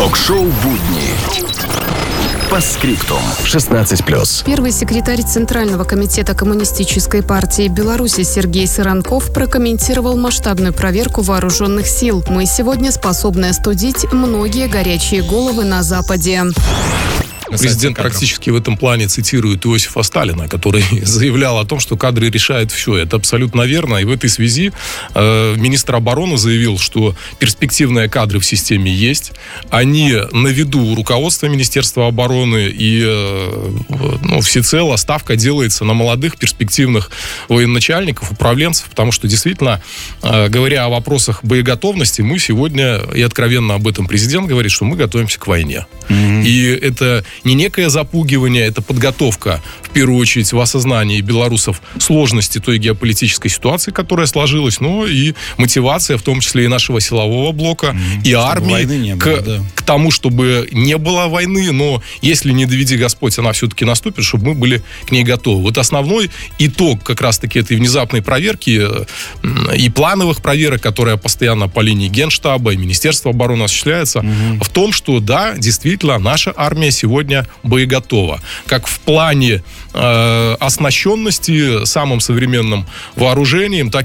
Ток-шоу «Будни». По скриптум. 16+. Первый секретарь Центрального комитета Коммунистической партии Беларуси Сергей Саранков прокомментировал масштабную проверку вооруженных сил. Мы сегодня способны остудить многие горячие головы на Западе. Президент практически в этом плане цитирует Иосифа Сталина, который заявлял о том, что кадры решают все. Это абсолютно верно. И в этой связи министр обороны заявил, что перспективные кадры в системе есть. Они на виду у руководства Министерства обороны. И всецело ставка делается на молодых перспективных военачальников, управленцев. Потому что действительно, говоря о вопросах боеготовности, мы сегодня, и откровенно об этом президент говорит, что мы готовимся к войне. И это не некое запугивание, это подготовка, в первую очередь, в осознании белорусов сложности той геополитической ситуации, которая сложилась, но и мотивация, в том числе и нашего силового блока, и армии к тому, чтобы не было войны, но если не доведи Господь, она все-таки наступит, чтобы мы были к ней готовы. Вот основной итог как раз-таки этой внезапной проверки и плановых проверок, которые постоянно по линии Генштаба и Министерства обороны осуществляются, в том, что да, действительно, наша армия сегодня боеготова. Как в плане оснащенности самым современным вооружением, так